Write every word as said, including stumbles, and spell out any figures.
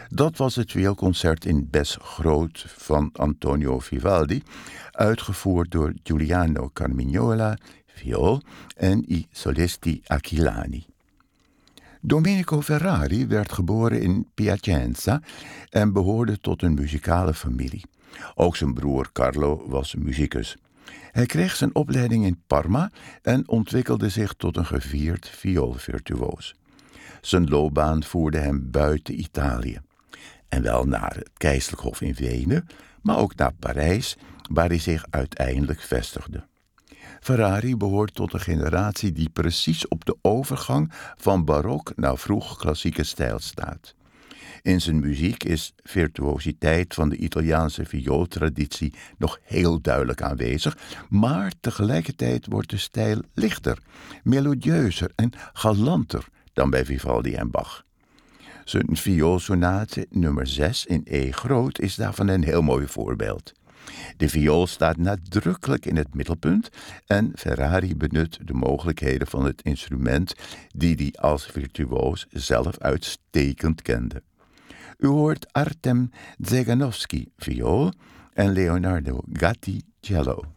Dat was het vioolconcert in Bes Groot van Antonio Vivaldi, uitgevoerd door Giuliano Carmignola, viool, en I Solisti Aquilani. Domenico Ferrari werd geboren in Piacenza en behoorde tot een muzikale familie. Ook zijn broer Carlo was muzikus. Hij kreeg zijn opleiding in Parma en ontwikkelde zich tot een gevierd vioolvirtuoos. Zijn loopbaan voerde hem buiten Italië. En wel naar het keizerlijk hof in Wenen, maar ook naar Parijs, waar hij zich uiteindelijk vestigde. Ferrari behoort tot een generatie die precies op de overgang van barok naar vroeg klassieke stijl staat. In zijn muziek is virtuositeit van de Italiaanse viooltraditie nog heel duidelijk aanwezig, maar tegelijkertijd wordt de stijl lichter, melodieuzer en galanter dan bij Vivaldi en Bach. Zijn vioolsonate nummer zes in E groot is daarvan een heel mooi voorbeeld. De viool staat nadrukkelijk in het middelpunt en Ferrari benut de mogelijkheden van het instrument die hij als virtuoos zelf uitstekend kende. U hoort Artem Dzeganowski viool en Leonardo Gatti cello.